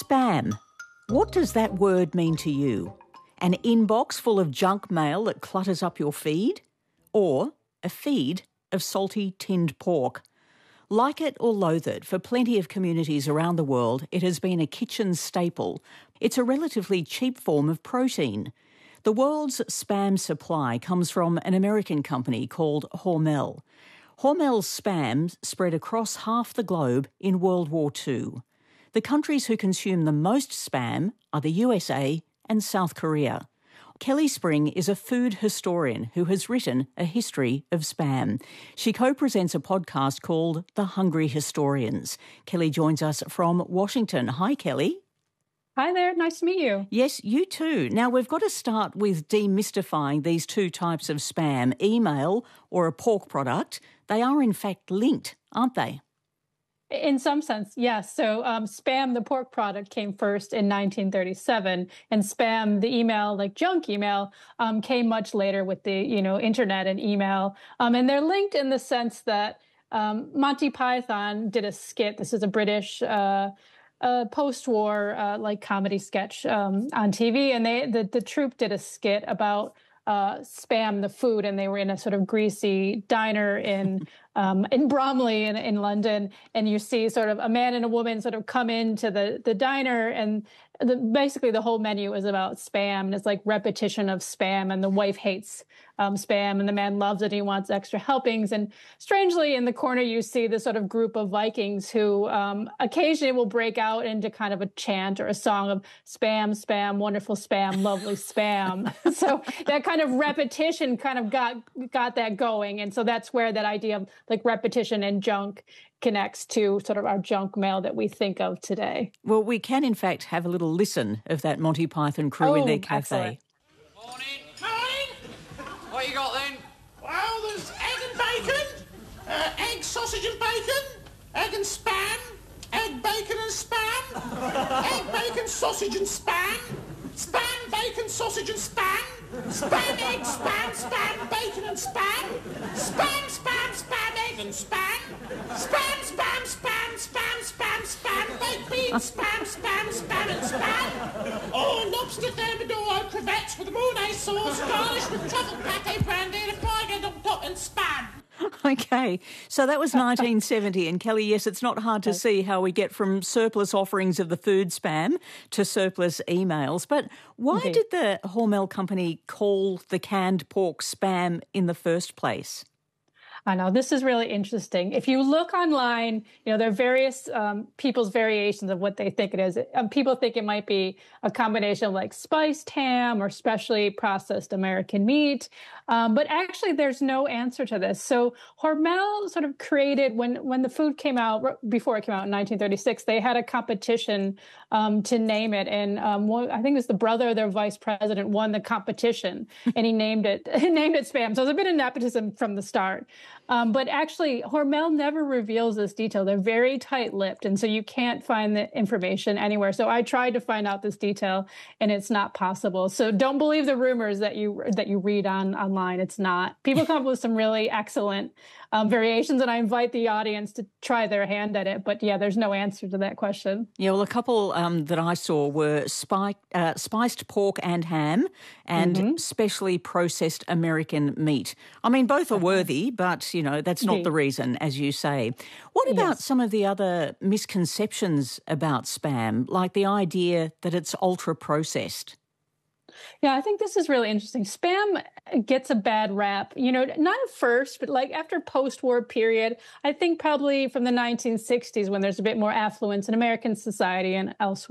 Spam. What does that word mean to you? An inbox full of junk mail that clutters up your feed? Or a feed of salty tinned pork? Like it or loathe it, for plenty of communities around the world, it has been a kitchen staple. It's a relatively cheap form of protein. The world's spam supply comes from an American company called Hormel. Hormel's spam spread across half the globe in World War II. The countries who consume the most spam are the USA and South Korea. Kelly Spring is a food historian who has written a history of spam. She co-presents a podcast called The Hungry Historians. Kelly joins us from Washington. Hi, Kelly. Hi there. Nice to meet you. Yes, you too. Now, we've got to start with demystifying these two types of spam, email or a pork product. They are, in fact, linked, aren't they? In some sense, yes. So spam, the pork product, came first in 1937, and spam, the email, like junk email, came much later with the internet and email. And they're linked in the sense that Monty Python did a skit. This is a British post-war like comedy sketch on TV, and the troupe did a skit about spam, the food, and they were in a sort of greasy diner in Bromley in London, and you see sort of a man and a woman sort of come into the diner, and basically the whole menu is about spam, and it's like repetition of spam, and the wife hates spam, and the man loves it, and he wants extra helpings. And strangely, in the corner, you see this sort of group of Vikings who occasionally will break out into kind of a chant or a song of spam, spam, wonderful spam, lovely spam. So that kind of repetition kind of got that going. And so that's where that idea of like repetition and junk connects to sort of our junk mail that we think of today. Well, we can, in fact, have a little listen of that Monty Python crew in their cafe. Excellent. Morning. What you got then? Well, there's egg and bacon, egg, sausage and bacon, egg and spam, egg, bacon and spam, egg, bacon, sausage and spam, spam, bacon, sausage and spam, spam, egg, spam, bacon and spam, spam, egg and spam, spam, baked beans, spam and spam. Oh, lobster thermidor, crevettes with Mornay sauce, garnished with truffle pate, brandy, and a fried egg on top, and spam. Okay, so that was 1970, and Kelly, yes, it's not hard to see how we get from surplus offerings of the food spam to surplus emails. But why did the Hormel company call the canned pork spam in the first place? I know, this is really interesting. If you look online, there are various people's variations of what they think it is. People think it might be a combination of like spiced ham or specially processed American meat. But actually, there's no answer to this. So Hormel sort of created, when the food came out, before it came out in 1936, they had a competition to name it. And I think it was the brother of their vice president won the competition, and he named it spam. So there's a bit of nepotism from the start. But actually, Hormel never reveals this detail. They're very tight-lipped, and so you can't find the information anywhere. So I tried to find out this detail, and it's not possible. So don't believe the rumors that you read online. It's not. People come up with some really excellent variations, and I invite the audience to try their hand at it. But yeah, there's no answer to that question. Yeah, well, a couple that I saw were spiced pork and ham and specially processed American meat. I mean, both are worthy, but, that's not the reason, as you say. What about some of the other misconceptions about spam, like the idea that it's ultra-processed? Yeah, I think this is really interesting. Spam gets a bad rap, not at first, but like after post-war period, I think probably from the 1960s when there's a bit more affluence in American society and elsewhere.